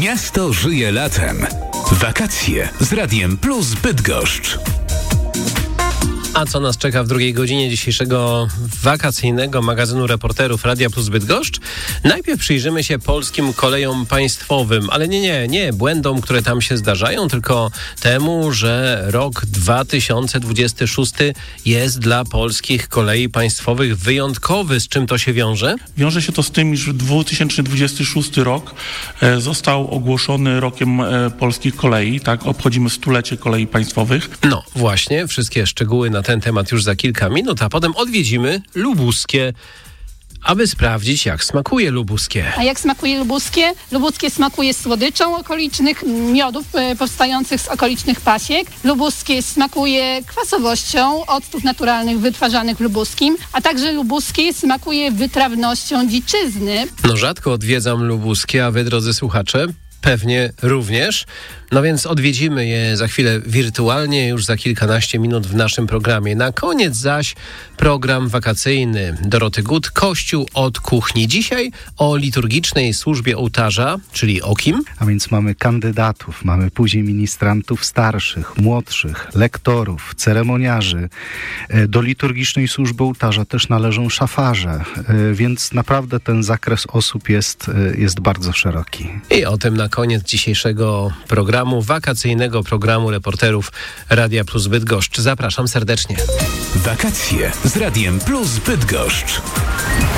Miasto żyje latem. Wakacje z Radiem Plus Bydgoszcz. A co nas czeka w drugiej godzinie dzisiejszego wakacyjnego magazynu reporterów Radia Plus Bydgoszcz? Najpierw przyjrzymy się polskim kolejom państwowym, ale nie błędom, które tam się zdarzają, tylko temu, że rok 2026 jest dla polskich kolei państwowych wyjątkowy. Z czym to się wiąże? Wiąże się to z tym, iż 2026 rok został ogłoszony rokiem polskich kolei, tak? Obchodzimy 100-lecie kolei państwowych. No właśnie, wszystkie szczegóły na ten temat już za kilka minut, a potem odwiedzimy Lubuskie, aby sprawdzić, jak smakuje lubuskie. A jak smakuje lubuskie? Lubuskie smakuje słodyczą okolicznych miodów powstających z okolicznych pasiek. Lubuskie smakuje kwasowością octów naturalnych wytwarzanych w Lubuskim, a także lubuskie smakuje wytrawnością dziczyzny. No rzadko odwiedzam Lubuskie, a wy, drodzy słuchacze, pewnie również. No więc odwiedzimy je za chwilę wirtualnie, już za kilkanaście minut w naszym programie. Na koniec zaś program wakacyjny Doroty Gut, Kościół od kuchni. Dzisiaj o liturgicznej służbie ołtarza, czyli o kim? A więc mamy kandydatów, mamy później ministrantów starszych, młodszych, lektorów, ceremoniarzy. Do liturgicznej służby ołtarza też należą szafarze, więc naprawdę ten zakres osób jest bardzo szeroki. I o tym na koniec dzisiejszego wakacyjnego programu reporterów Radia Plus Bydgoszcz. Zapraszam serdecznie. Wakacje z Radiem Plus Bydgoszcz.